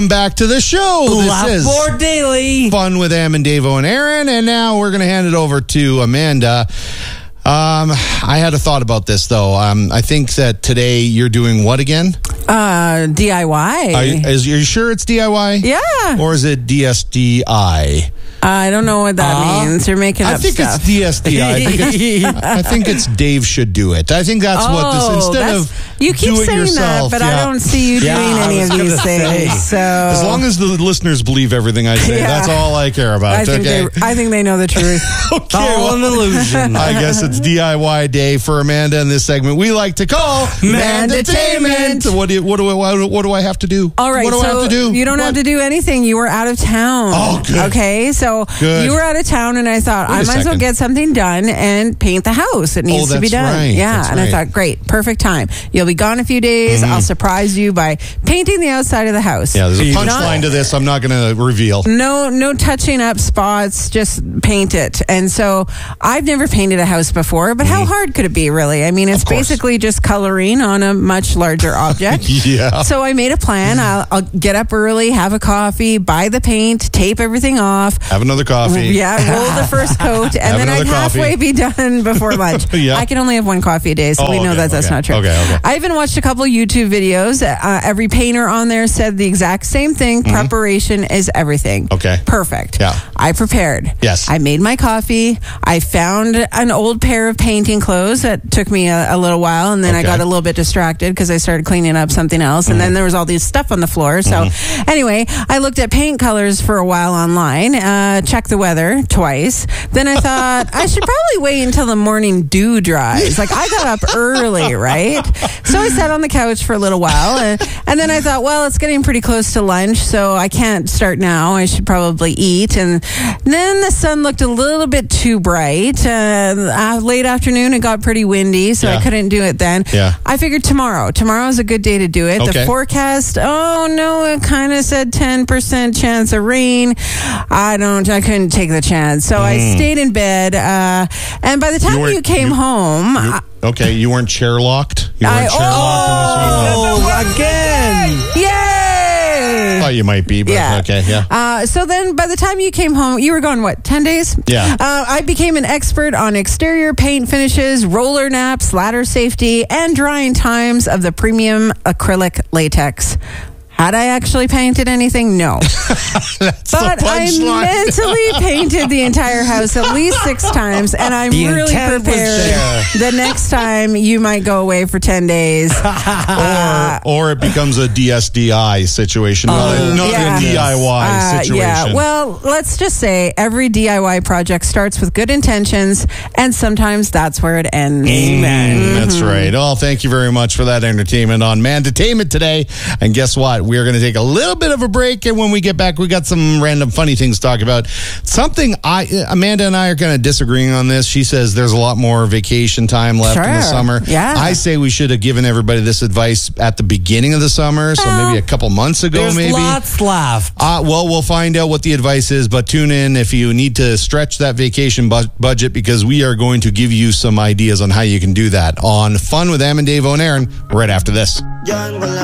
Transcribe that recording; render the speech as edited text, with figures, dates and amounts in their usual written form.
Back to the show. This Laughboard Daily. Fun with Am and Davo and Aaron, and now we're going to hand it over to Amanda. I had a thought about this though. I think that today you're doing what again? DIY. Are you sure it's DIY? Yeah. Or is it DSDI? I don't know what that means. You're making up stuff. I think it's DSDI. I think it's Dave should do it. I think that's what this, instead of you keep do it saying yourself, that, but I don't see you doing any of these things. So as long as the listeners believe everything I say, that's all I care about. I think they know the truth. Okay, all an illusion. I guess it's DIY day for Amanda in this segment we like to call Mandatainment. What do I have to do? All right, what do I have to do? You don't have to do anything. You were out of town. Oh, good. Okay, so you were out of town, and I thought I might as well get something done and paint the house. It needs to be done. Right. Yeah, and I thought, great, perfect time. You'll be gone a few days. I'll surprise you by painting the outside of the house. Yeah, there's a punchline to this. I'm not going to reveal. No touching up spots. Just paint it. And so I've never painted a house before, but how hard could it be, really? I mean, it's basically just coloring on a much larger object. Yeah. So I made a plan. I'll get up early, have a coffee, buy the paint, tape everything off. Have another coffee. Yeah, roll the first coat, and then I'd halfway be done before lunch. I can only have one coffee a day, so we know that's not true. Okay. I even watched a couple YouTube videos. Every painter on there said the exact same thing. Preparation is everything. Okay. Perfect. Yeah. I prepared. Yes. I made my coffee. I found an old pair of painting clothes that took me a little while, and then I got a little bit distracted because I started cleaning up something else, and then there was all this stuff on the floor. So anyway, I looked at paint colors for a while online, checked the weather twice. Then I thought I should probably wait until the morning dew dries. Like, I got up early, right? So I sat on the couch for a little while, and then I thought, well, it's getting pretty close to lunch, so I can't start now. I should probably eat. And then the sun looked a little bit too bright. Late afternoon, it got pretty windy, so I couldn't do it then. Yeah. I figured tomorrow's a good day to do it. The forecast, it kind of said 10% chance of rain. I couldn't take the chance. So I stayed in bed. And by the time you came home... you weren't chair locked? You weren't chair locked? Again! Yay! Thought you might be, but okay, yeah. So then by the time you came home, you were gone, 10 days? Yeah. I became an expert on exterior paint finishes, roller naps, ladder safety, and drying times of the premium acrylic latex. Had I actually painted anything? No. But I mentally painted the entire house at least 6 times, and I'm really prepared the next time you might go away for 10 days. Or it becomes a DSDI situation, not a DIY situation. Yeah, well, let's just say every DIY project starts with good intentions, and sometimes that's where it ends. Amen. That's right. Oh, thank you very much for that entertainment on Mandatainment today. And guess what? We're going to take a little bit of a break, and when we get back, we got some random funny things to talk about. Something Amanda and I are kind of disagreeing on this. She says there's a lot more vacation time left in the summer. Yeah. I say we should have given everybody this advice at the beginning of the summer, so maybe a couple months ago. There's lots left. Well, we'll find out what the advice is, but tune in if you need to stretch that vacation budget, because we are going to give you some ideas on how you can do that on Fun with Am and Davo and Aaron right after this.